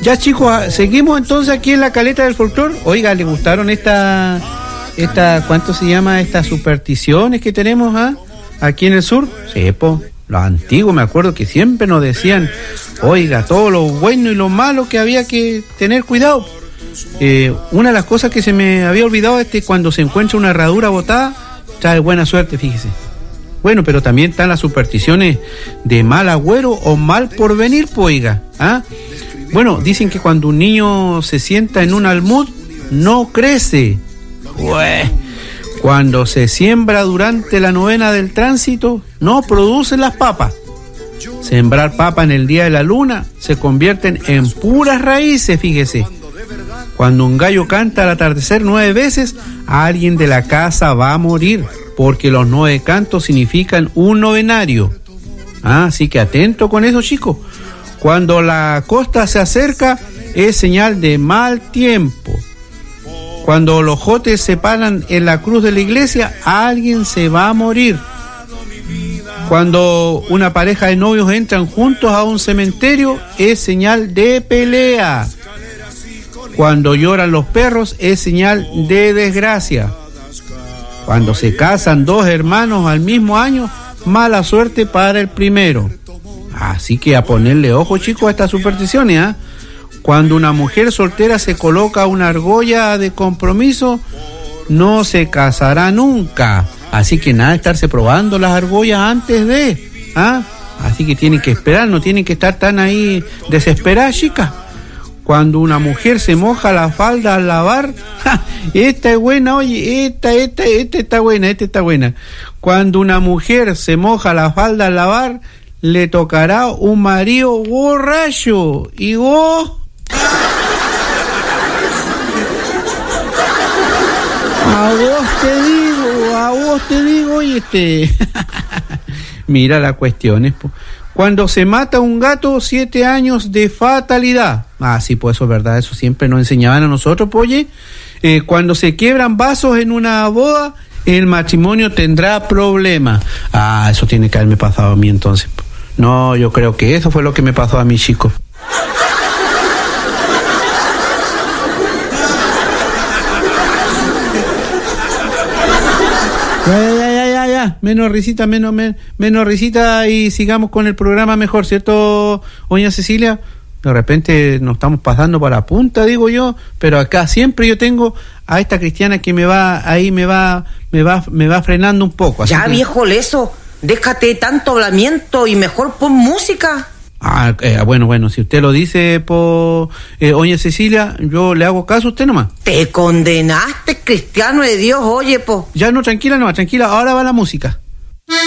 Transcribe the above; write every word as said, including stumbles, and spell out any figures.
Ya chicos, seguimos entonces aquí en la caleta del folclore. Oiga, ¿le gustaron esta, esta, cuánto se llama, estas supersticiones que tenemos ah? aquí en el sur? Sí, po, los antiguos me acuerdo que siempre nos decían, oiga, todo lo bueno y lo malo que había que tener cuidado. Eh, una de las cosas que se me había olvidado es que cuando se encuentra una herradura botada, trae buena suerte, fíjese. Bueno, pero también están las supersticiones de mal agüero o mal porvenir, pues, oiga, ¿ah? Bueno, dicen que cuando un niño se sienta en un almud, no crece. Ué. Cuando se siembra durante la novena del tránsito, no producen las papas. Sembrar papa en el día de la luna se convierten en puras raíces, fíjese. Cuando un gallo canta al atardecer nueve veces, alguien de la casa va a morir, porque los nueve cantos significan un novenario. Ah, así que atento con eso, chicos. Cuando la costa se acerca, es señal de mal tiempo. Cuando los jotes se paran en la cruz de la iglesia, alguien se va a morir. Cuando una pareja de novios entran juntos a un cementerio, es señal de pelea. Cuando lloran los perros, es señal de desgracia. Cuando se casan dos hermanos al mismo año, mala suerte para el primero. Así que a ponerle ojo, chicos, a estas supersticiones, ¿eh? Cuando una mujer soltera se coloca una argolla de compromiso, no se casará nunca. Así que nada de estarse probando las argollas antes de, ¿ah? Así que tienen que esperar, no tienen que estar tan ahí desesperadas, chicas. Cuando una mujer se moja la falda al lavar, ¡ja! Esta es buena, oye, esta, esta, esta está buena, esta está buena. Cuando una mujer se moja la falda al lavar, le tocará un marido borracho. Y vos... A vos te digo, a vos te digo, oye, este... Mira la cuestión, es... Cuando se mata un gato, siete años de fatalidad. Ah, sí, pues eso es verdad, eso siempre nos enseñaban a nosotros, pues, oye. Eh, cuando se quiebran vasos en una boda, el matrimonio tendrá problemas. Ah, eso tiene que haberme pasado a mí entonces. No, yo creo que eso fue lo que me pasó a mí, chicos. Menos risita, menos, men, menos risita y sigamos con el programa mejor, ¿cierto, doña Cecilia? De repente nos estamos pasando para la punta, digo yo, pero acá siempre yo tengo a esta cristiana que me va, ahí me va, me va, me va frenando un poco. Así ya, que... viejo leso, déjate tanto hablamiento y mejor pon música. Ah, eh, bueno, bueno, si usted lo dice, po, eh, doña Cecilia, yo le hago caso a usted nomás. Te condenaste, cristiano de Dios, oye, po. Ya no, tranquila nomás, tranquila, ahora va la música.